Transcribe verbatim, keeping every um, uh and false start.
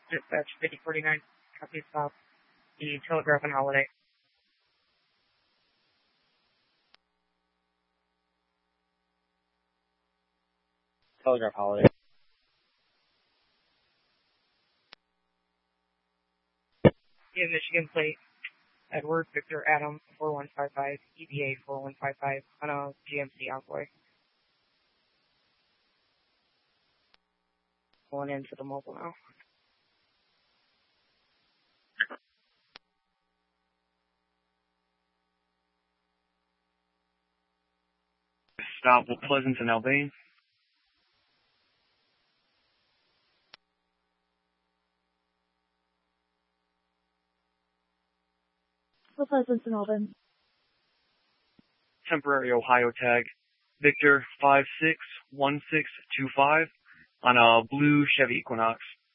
Dispatch fifty forty-nine, copy stop. The Telegraph and Holiday. Telegraph Holiday. In Michigan Plate, Edward Victor Adam four one five five, E V A four one five five on a G M C Envoy. Going into the mobile now. Stop at Pleasanton, Albany. Pleasanton, Albany. Temporary Ohio tag, Victor five six one six two five on a blue Chevy Equinox.